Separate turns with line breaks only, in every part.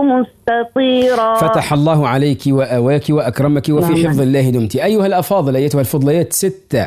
مستطيرا.
فتح الله عليك وأواك وأكرمك وفي حفظ الله دمت. أيها الأفاضل، أيتها الفضليات، 6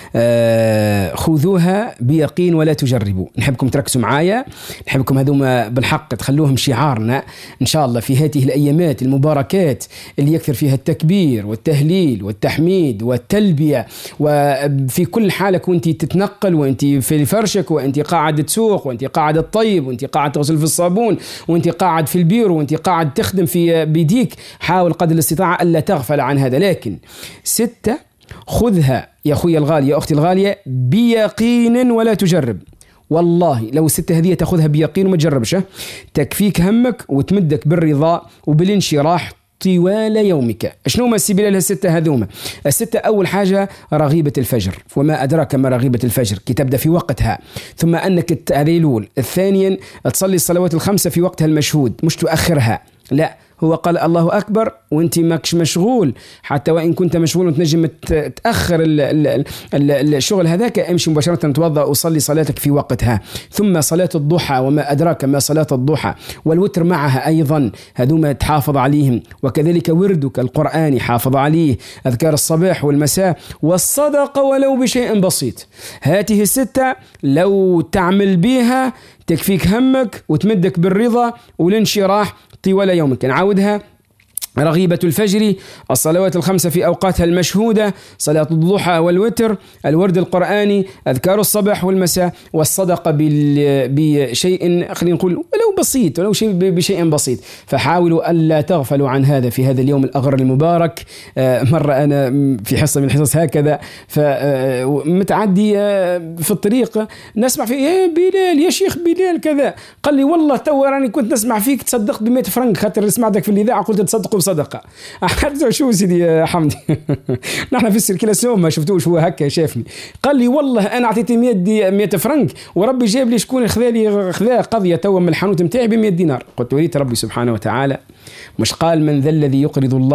خذوها بيقين ولا تجربوا. نحبكم تركزوا معايا، نحبكم هذوما بالحق تخلوهم شعارنا إن شاء الله في هذه الأيامات المباركات اللي يكثر فيها التكبير والتهليل والتحميد والتلبية، وفي كل حالك وانت تتنقل وانت في فرشك وانت قاعد تسوق وانت قاعد تطيب وانت قاعد تغسل في الصابون وانت قاعد في البيرو وانت قاعد تخدم في بيديك، حاول قدر الاستطاعة ألا تغفل عن هذا. لكن 6 خذها يا أخوي الغالي يا أختي الغالية بيقين ولا تجرب. والله لو 6 هذه تأخذها بيقين وما تجربش، تكفيك همك وتمدك بالرضا وبالانشراح طوال يومك. شنو ما السبيل لها 6 هذوما؟ 6 أول حاجة رغيبة الفجر، وما أدراك ما رغيبة الفجر، كي تبدأ في وقتها، ثم أنك هذه الأول. ثانيا تصلي الصلوات ال5 في وقتها المشهود، مش تؤخرها، لا، هو قال الله أكبر وانت ماكش مشغول، حتى وإن كنت مشغول وتنجم تأخر الشغل هذاك، امشي مباشرة توضأ وصلي صلاتك في وقتها. ثم صلاة الضحى، وما أدراك ما صلاة الضحى، والوتر معها أيضا، هذوما تحافظ عليهم. وكذلك وردك القرآني حافظ عليه، أذكار الصباح والمساء، والصدقة ولو بشيء بسيط. هاته 6 لو تعمل بها تكفيك همك وتمدك بالرضا والانشراح طوال يومك. نعاودها: رغيبة الفجر، الصلوات ال5 في أوقاتها المشهودة، صلاة الضحى والوتر، الورد القرآني، أذكار الصباح والمساء، والصدقة بشيء خلينا نقول ولو بسيط، ولو شيء بشيء بسيط. فحاولوا ألا تغفلوا عن هذا في هذا اليوم الأغر المبارك. مرة أنا في حصة من الحصص هكذا، فمتعدي في الطريق نسمع في يا بلال يا شيخ بلال كذا، قال لي والله تو راني كنت نسمع فيك تصدقت ب100 فرنك، خاطر سمعتك في الإذاعة قلت تصدقوا صدقة. أحد شو سيدي يا حمدي نحن في السيركيلاسيون ما شفتوش، هو هكا شافني قال لي والله أنا أعطيته 100 فرنك وربي جاب لي شكون خذا قضية تو من الحانوت متاعي ب100 دينار. قلت وليت ربي سبحانه وتعالى مش قال من ذا الذي يقرض الله